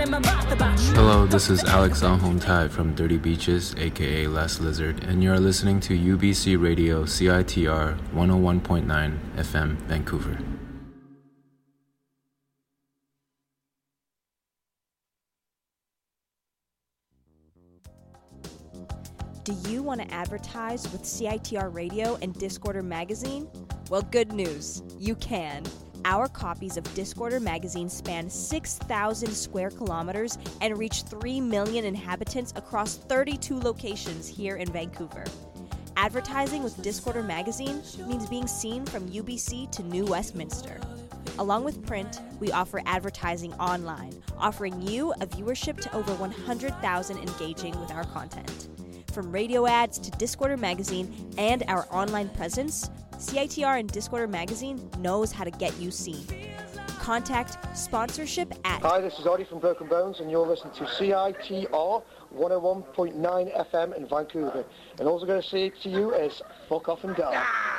Hello, this is Alex Anhong-tai from Dirty Beaches, aka Last Lizard, and you're listening to UBC Radio CITR 101.9 FM, Vancouver. Do you want to advertise with CITR Radio and Discorder Magazine? Well, good news. You can. Our copies of Discorder Magazine span 6,000 square kilometers and reach 3 million inhabitants across 32 locations here in Vancouver. Advertising with Discorder Magazine means being seen from UBC to New Westminster. Along with print, we offer advertising online, offering you a viewership to over 100,000 engaging with our content. From radio ads to Discorder Magazine and our online presence, CITR and Discorder Magazine knows how to get you seen. Contact sponsorship at... Hi, this is Audie from Broken Bones, and you're listening to CITR 101.9 FM in Vancouver. And all I'm going to say to you is, fuck off and die.